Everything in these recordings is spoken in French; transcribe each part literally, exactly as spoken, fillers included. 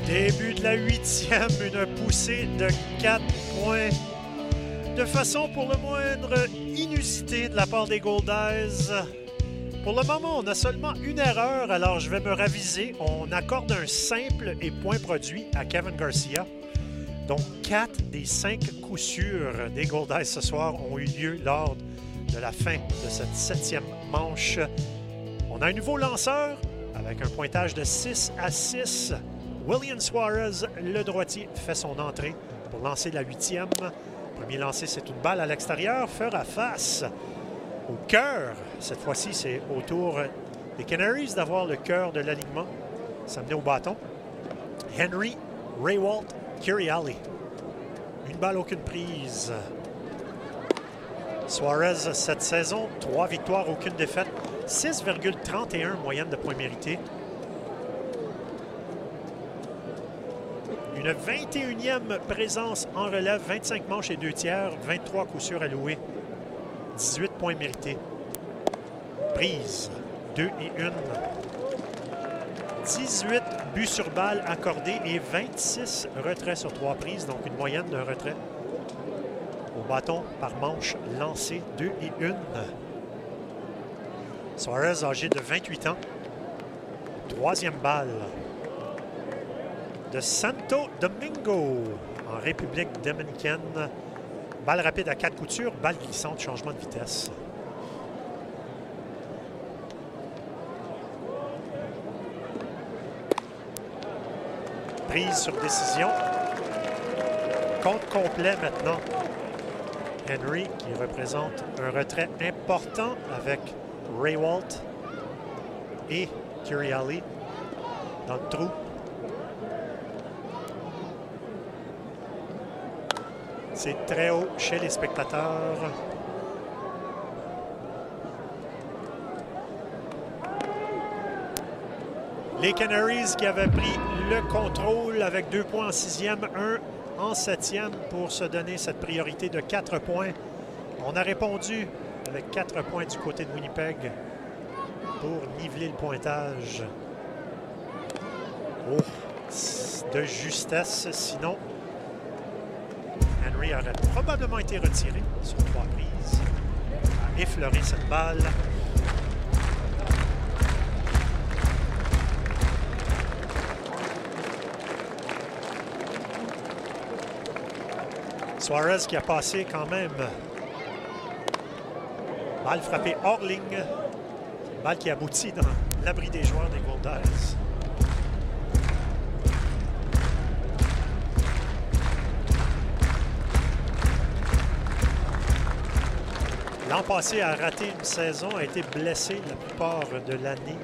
Début de la huitième, une poussée de quatre points. De façon pour le moindre inusitée de la part des Goldeyes. Pour le moment, on a seulement une erreur, alors je vais me raviser. On accorde un simple et point produit à Kevin Garcia. Donc, quatre des cinq coups sûrs des Goldeyes ce soir ont eu lieu lors de la fin de cette septième manche. On a un nouveau lanceur avec un pointage de six à six. William Suarez, le droitier, fait son entrée pour lancer la huitième. Premier lancé, c'est une balle à l'extérieur, fera face au cœur. Cette fois-ci, c'est au tour des Canaries d'avoir le cœur de l'alignement. S'amener au bâton. Henry, Raywalt, Curiali. Une balle, aucune prise. Suarez, cette saison, trois victoires, aucune défaite. six virgule trente et un moyenne de points mérités. Une vingt et unième présence en relève, vingt-cinq manches et deux tiers, vingt-trois coups sûrs alloués, dix-huit points mérités. Prise, deux et un. dix-huit buts sur balle accordés et vingt-six retraits sur trois prises, donc une moyenne d'un retrait au bâton par manche lancé, deux et un. Suarez, âgé de vingt-huit ans. Troisième balle de Santo Domingo en République dominicaine. Balle rapide à quatre coutures, balle glissante, changement de vitesse. Prise sur décision. Compte complet maintenant. Henry qui représente un retrait important avec Raywalt et Curiali dans le trou. C'est très haut chez les spectateurs. Les Canaries qui avaient pris le contrôle avec deux points en sixième, un en septième pour se donner cette priorité de quatre points. On a répondu avec quatre points du côté de Winnipeg pour niveler le pointage. Oh, de justesse, sinon Henry aurait probablement été retiré sur trois prises. A effleuré cette balle. Suarez qui a passé quand même. Balle frappée hors ligne. Balle qui aboutit dans l'abri des joueurs des Goldeyes. L'an passé a raté une saison, a été blessé la plupart de l'année.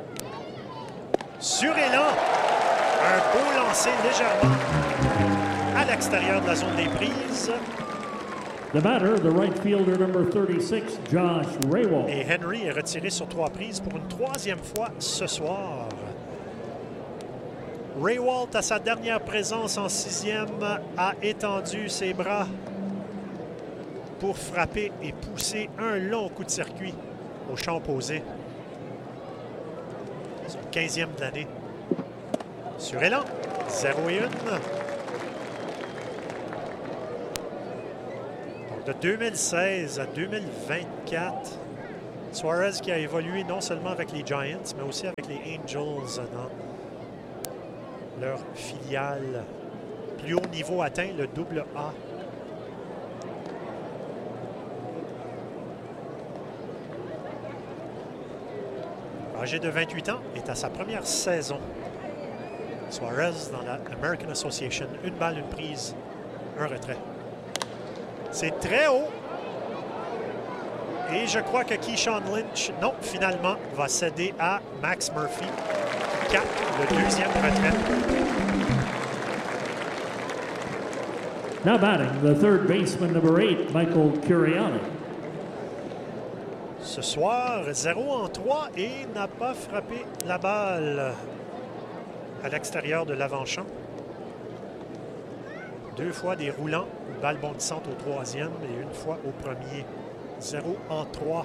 Sur élan, un beau lancer légèrement à l'extérieur de la zone des prises. The batter, the right fielder number thirty-six, Josh Raywalt. Et Henry est retiré sur trois prises pour une troisième fois ce soir. Raywalt, à sa dernière présence en sixième, a étendu ses bras pour frapper et pousser un long coup de circuit au champ opposé. Son quinzième de l'année. Sur élan, zéro et un. Donc de deux mille seize à deux mille vingt-quatre, Suarez qui a évolué non seulement avec les Giants, mais aussi avec les Angels dans leur filiale. Plus haut niveau atteint, le double A. Âgé de vingt-huit ans, est à sa première saison. Suarez dans la American Association. Une balle, une prise, un retrait. C'est très haut. Et je crois que Keyshawn Lynch, non, finalement, va céder à Max Murphy. quatre, le deuxième retrait. Now batting, the third baseman, number eight, Michael Curiali. Ce soir, zéro en trois et n'a pas frappé la balle à l'extérieur de l'avant-champ. Deux fois des roulants, une balle bondissante au troisième et une fois au premier. zéro en trois.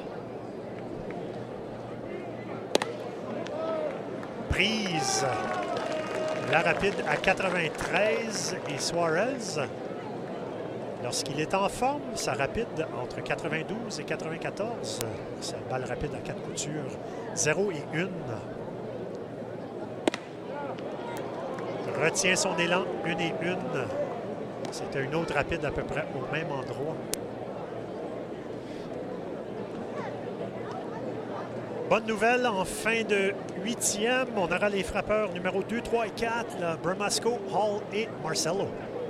Prise. La rapide à quatre-vingt-treize et Suarez, lorsqu'il est en forme, sa rapide entre quatre-vingt-douze et quatre-vingt-quatorze. Sa balle rapide à quatre coutures, zéro et un. Retient son élan, un et un. C'était une autre rapide à peu près au même endroit. Bonne nouvelle, en fin de huitième, on aura les frappeurs numéro deux, trois et quatre, là, Bramasco, Hall et Marcelo.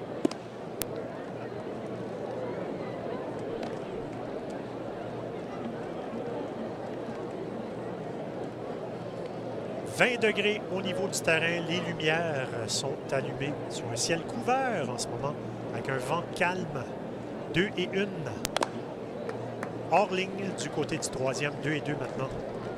vingt degrés au niveau du terrain, les lumières sont allumées sur un ciel couvert en ce moment, avec un vent calme, deux et un. Hors ligne du côté du troisième, deux et deux maintenant.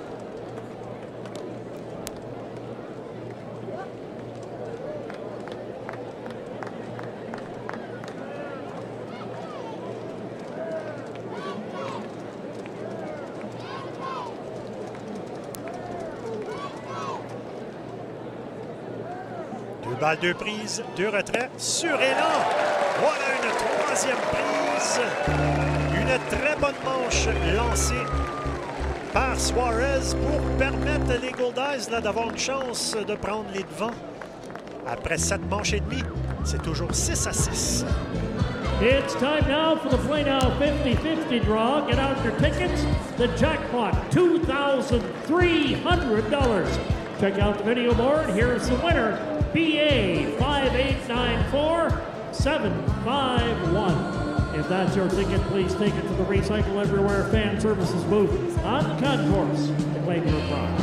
Balle, deux prises, deux retraits, sur élan. Voilà une troisième prise. Une très bonne manche lancée par Suarez pour permettre les Goldeyes d'avoir une chance de prendre les devants. Après sept manches et demie, c'est toujours six à six. It's time now for the Play Now fifty fifty draw. Get out your tickets. The jackpot, two thousand three hundred dollars. Check out the video board. Here's the winner. B A five eight nine four seven five one. If that's your ticket, please take it to the Recycle Everywhere Fan Services booth on the concourse to claim your prize.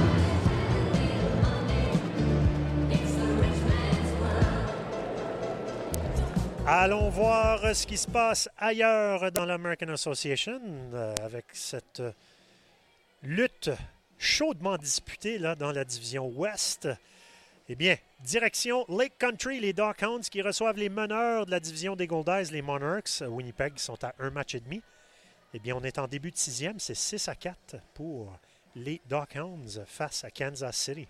Allons voir ce qui se passe ailleurs dans l'American Association euh, avec cette euh, lutte chaudement disputée là, dans la division Ouest. Eh bien, direction Lake Country, les Dockhounds qui reçoivent les meneurs de la division des Goldeyes, les Monarchs. Winnipeg sont à un match et demi. Eh bien, on est en début de sixième, c'est six à quatre pour les Dockhounds face à Kansas City.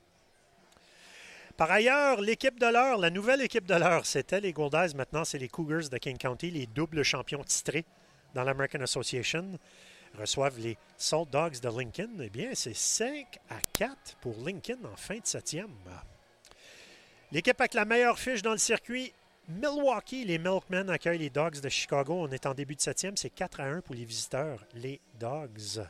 Par ailleurs, l'équipe de l'heure, la nouvelle équipe de l'heure, c'était les Goldeyes. Maintenant, c'est les Cougars de King County, les doubles champions titrés dans l'American Association, reçoivent les Salt Dogs de Lincoln. Eh bien, c'est cinq à quatre pour Lincoln en fin de septième. L'équipe avec la meilleure fiche dans le circuit, Milwaukee, les Milkmen accueillent les Dogs de Chicago. On est en début de septième, c'est quatre à un pour les visiteurs, les Dogs.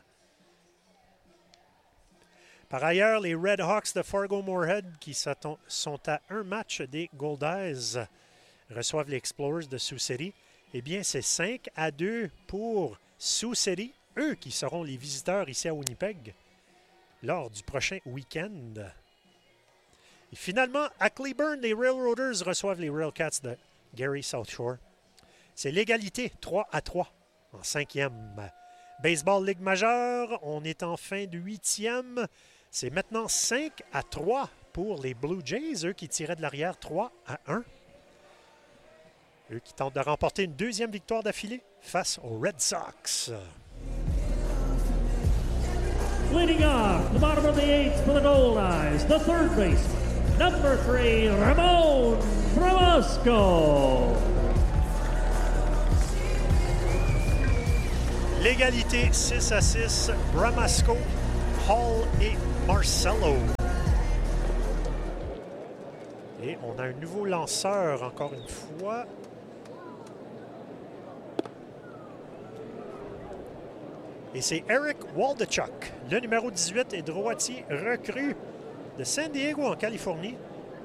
Par ailleurs, les Red Hawks de Fargo-Moorhead, qui sont à un match des Goldeyes, reçoivent les Explorers de Sioux City. Eh bien, c'est cinq à deux pour Sioux City, eux qui seront les visiteurs ici à Winnipeg lors du prochain week-end. Et finalement, à Cleburne, les Railroaders reçoivent les Railcats de Gary South Shore. C'est l'égalité, trois à trois en cinquième. Baseball Ligue majeure, on est en fin de huitième. C'est maintenant cinq à trois pour les Blue Jays, eux qui tiraient de l'arrière trois à un. Eux qui tentent de remporter une deuxième victoire d'affilée face aux Red Sox. Leading off, the bottom of the eighth for the Goldeyes, the third baseman, number three, Ramon Bramasco. L'égalité six à six, Bramasco, Hall et Marcelo. Et on a un nouveau lanceur encore une fois. Et c'est Eric Waldechuk, le numéro dix-huit et droitier recru de San Diego en Californie.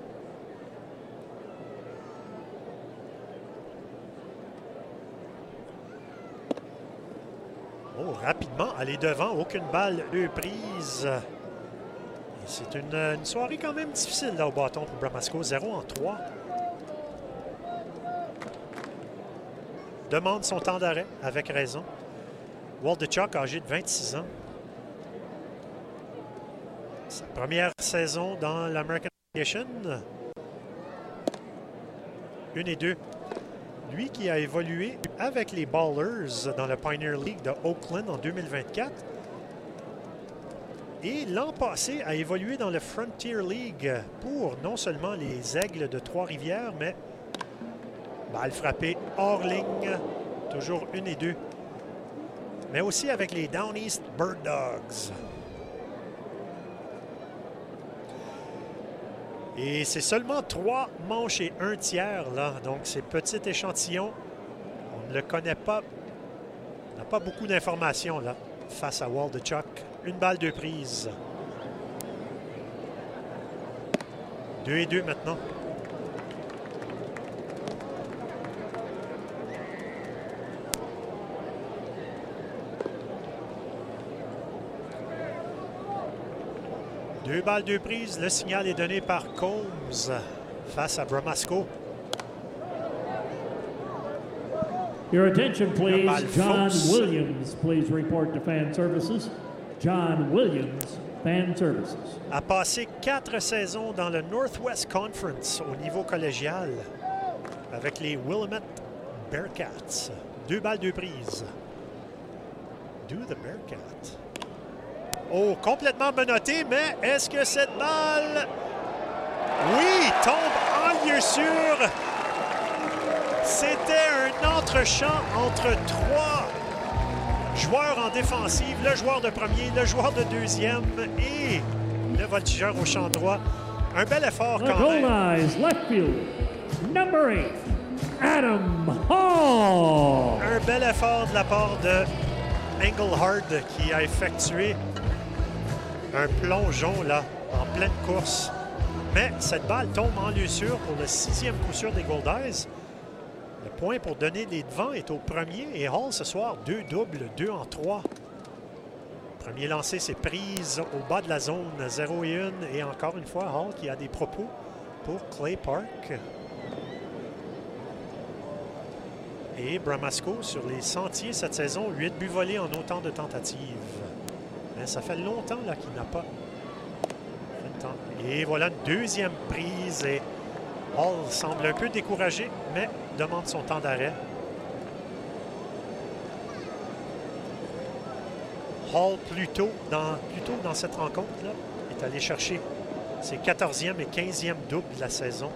Oh, rapidement, aller devant, aucune balle, deux prises. C'est une, une soirée quand même difficile là au bâton pour Bramasco, zéro en trois. Demande son temps d'arrêt, avec raison. Waldechuk, âgé de vingt-six ans. Sa première saison dans l'American Association. Une et deux. Lui qui a évolué avec les Ballers dans la Pioneer League de Oakland en deux mille vingt-quatre. et l'an passé a évolué dans le Frontier League pour non seulement les Aigles de Trois-Rivières, mais balle frappée hors ligne, toujours une et deux, mais aussi avec les Down East Bird Dogs. Et c'est seulement trois manches et un tiers, là. Donc, c'est petit échantillon. On ne le connaît pas. On n'a pas beaucoup d'informations, là, face à Waldichuk. Une balle, deux prises. Deux et deux maintenant. Deux balles, deux prises. Le signal est donné par Combs face à Bromasco. Your attention, please. John fausse. Williams, please report to Fan Services. John Williams, Fan Services. A passé quatre saisons dans le Northwest Conference au niveau collégial avec les Willamette Bearcats. Deux balles, deux prises. Do the Bearcats. Oh, complètement menotté, mais est-ce que cette balle, oui, tombe en lieu sûr? C'était un entre-champ entre trois joueurs en défensive, le joueur de premier, le joueur de deuxième et le voltigeur au champ droit. Un bel effort The quand goal même. eyes, left field, number eight, Adam Hall. Un bel effort de la part de Engelhard qui a effectué un plongeon là, en pleine course. Mais cette balle tombe en lieu sûr pour le sixième coup sûr des Goldeyes. Le point pour donner les devants est au premier et Hall ce soir, deux doubles, deux en trois. Premier lancé, c'est prise au bas de la zone, zéro et un. Et encore une fois, Hall qui a des propos pour Clay Park. Et Bromasco sur les sentiers cette saison, huit buts volés en autant de tentatives. Mais ça fait longtemps là qu'il n'a pas fait le temps. Et voilà une deuxième prise et Hall semble un peu découragé, mais demande son temps d'arrêt. Hall, plus tôt dans, plus tôt dans cette rencontre-là, est allé chercher ses quatorzième et quinzième doubles de la saison.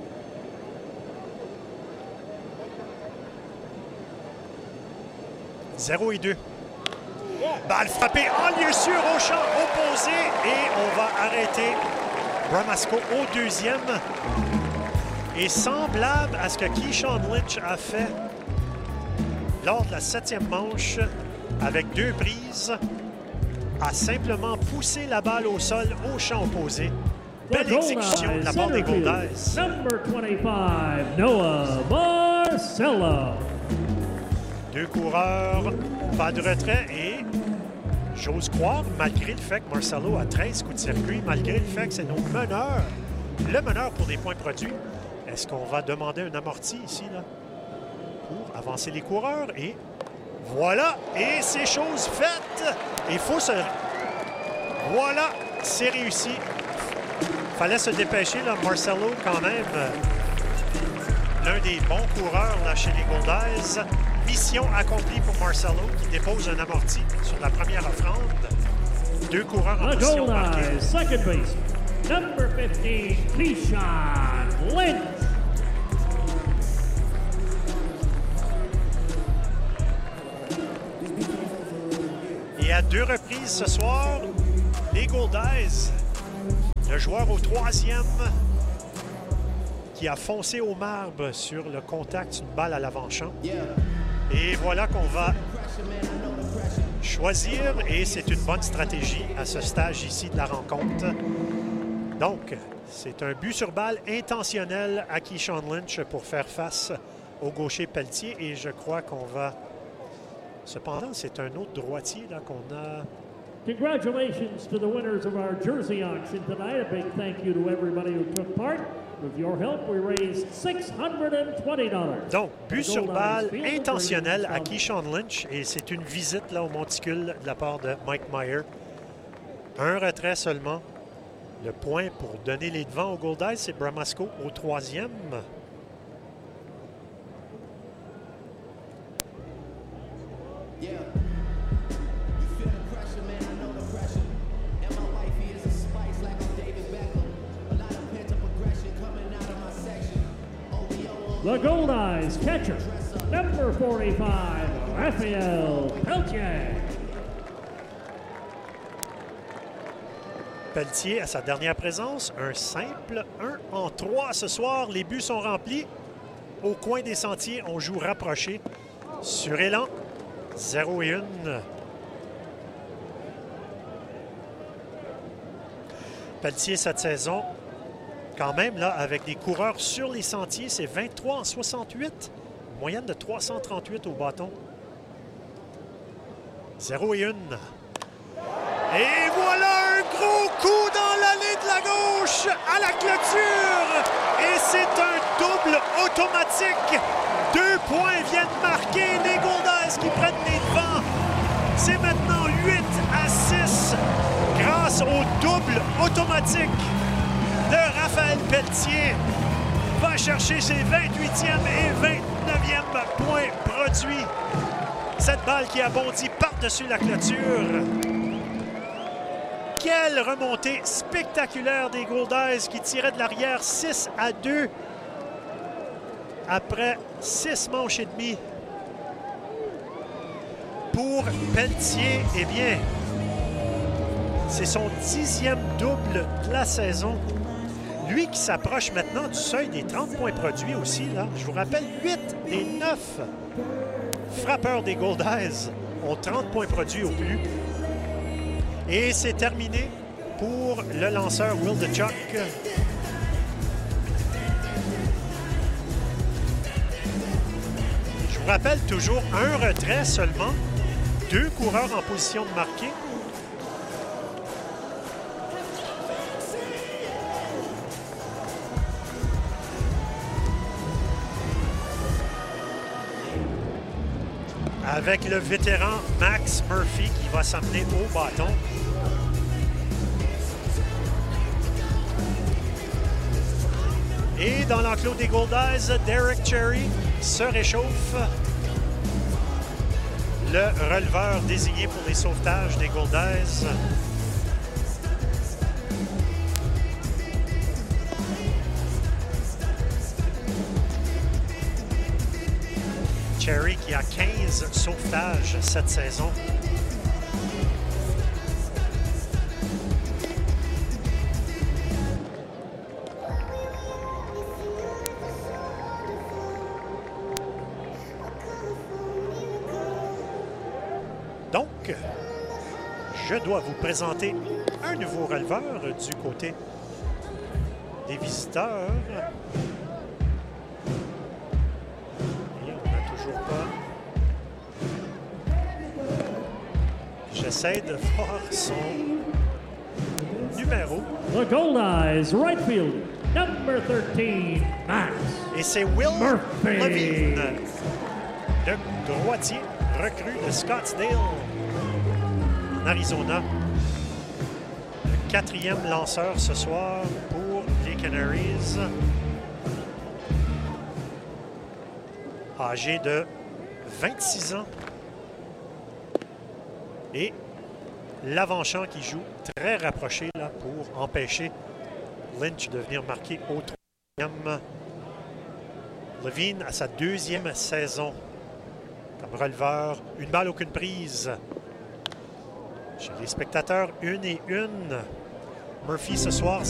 zéro et deux. Balle frappée en lieu sûr au champ opposé et on va arrêter Bromasco au deuxième. Et semblable à ce que Keyshawn Lynch a fait lors de la septième manche avec deux prises, a simplement poussé la balle au sol au champ opposé. Belle exécution de la part des Goldeyes. Number twenty-five, Noah Marcella. Deux coureurs, pas de retrait et j'ose croire, malgré le fait que Marcelo a treize coups de circuit, malgré le fait que c'est nos meneurs, le meneur pour des points produits, est-ce qu'on va demander un amorti ici, là, pour avancer les coureurs? Et voilà, et c'est chose faite. Il faut se... Voilà, c'est réussi. Fallait se dépêcher, là, Marcelo, quand même, l'un des bons coureurs là, chez les Goldeyes. Mission accomplie pour Marcelo qui dépose un amorti sur la première offrande. Deux coureurs en The position marquée. Goldeyes, second base, number fifteen, Keyshawn Lynch. Et à deux reprises ce soir, les Goldeyes, le joueur au troisième qui a foncé au marbre sur le contact d'une balle à l'avant-champ. Et voilà qu'on va choisir, et c'est une bonne stratégie à ce stage ici de la rencontre. Donc, c'est un but sur balle intentionnel à Keyshawn Lynch pour faire face au gaucher Pelletier, et je crois qu'on va... Cependant, c'est un autre droitier là qu'on a... Congratulations to the winners of our jersey auction tonight. A big thank you to everybody who took part. With your help, we raised six hundred twenty dollars. Donc, but sur balle intentionnel à Keyshawn Lynch, et c'est une visite là au monticule de la part de Mike Meyer. Un retrait seulement. Le point pour donner les devants aux Goldeyes, c'est Bromasco au troisième. The Goldeyes catcher, number forty-five, Raphaël Pelletier. Pelletier à sa dernière présence, un simple un en trois ce soir. Les buts sont remplis. Au coin des sentiers, on joue rapproché. Sur élan, zéro et un. Pelletier cette saison, quand même, là, avec des coureurs sur les sentiers, c'est vingt-trois en soixante-huit. Moyenne de trois cent trente-huit au bâton. zéro et un. Et voilà un gros coup dans l'allée de la gauche à la clôture. Et c'est un double automatique. Deux points viennent marquer les Goldeyes qui prennent les devants. C'est maintenant huit à six grâce au double automatique de Raphaël Pelletier. Va chercher ses vingt-huitième et vingt-neuvième points produits. Cette balle qui a bondi par-dessus la clôture. Quelle remontée spectaculaire des Goldeyes qui tiraient de l'arrière six à deux après six manches et demie. Pour Pelletier, eh bien, c'est son dixième double de la saison. Lui qui s'approche maintenant du seuil des trente points produits aussi. Là. Je vous rappelle, huit des neuf frappeurs des Goldeyes ont trente points produits au plus. Et c'est terminé pour le lanceur Will DeChuck. Je vous rappelle toujours un retrait seulement. Deux coureurs en position de marquer. Avec le vétéran Max Murphy qui va s'amener au bâton. Et dans l'enclos des Goldeyes, Derek Cherry se réchauffe. Le releveur désigné pour les sauvetages des Goldeyes. Cherry qui a quinze sauvetages cette saison. Donc, je dois vous présenter un nouveau releveur du côté des visiteurs. Et on n'a toujours pas... J'essaie de voir son numéro. The Goldeyes, right field, number thirteen, Max. Et c'est Will Murphy. Levine, le droitier recrue de Scottsdale, en Arizona. Le quatrième lanceur ce soir pour les Canaries. Âgé de vingt-six ans. Et l'avant-champ qui joue très rapproché là, pour empêcher Lynch de venir marquer au troisième. Levine à sa deuxième saison comme releveur. Une balle, aucune prise. Chez les spectateurs, une et une. Murphy ce soir,